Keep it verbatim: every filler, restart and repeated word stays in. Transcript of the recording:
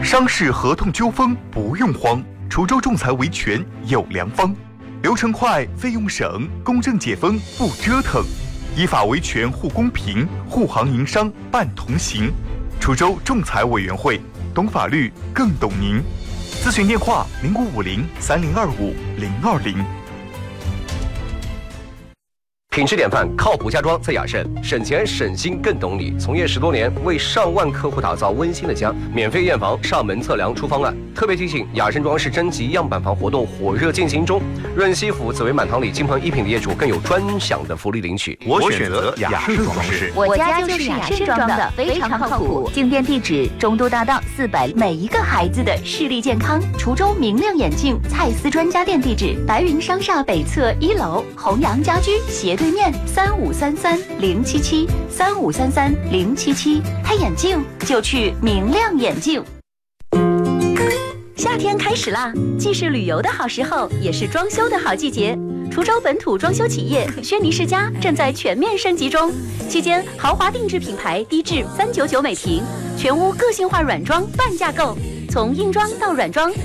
商事合同纠纷不用慌，滁州仲裁维权有良方，流程快，费用省，公正解纷不折腾，依法维权护公平，护行营商办同行。滁州仲裁委员会，懂法律更懂您。咨询电话：零五五零三零二五零二零。 品质典范，靠谱家装在雅盛，省钱省心更懂你。从业十多年，为上万客户打造温馨的家，免费验房、上门测量出方案。特别提醒，雅盛装饰征集样板房活动火热进行中，润西府紫薇满堂里金鹏一品的业主更有专享的福利领取。 我选择雅盛装饰， 我家就是雅盛装的，非常靠谱。进店地址：中都大道四百，每一个孩子的视力健康。滁州明亮眼镜蔡司专家店地址：白云商厦北侧一楼，弘阳家居斜对面三五三三零七七三五三三零七七，配眼镜就去明亮眼镜。夏天开始啦，既是旅游的好时候，也是装修的好季节。滁州本土装修企业轩尼诗家正在全面升级中，期间豪华定制品牌低至三九九每平，全屋个性化软装半价购，从硬装到软装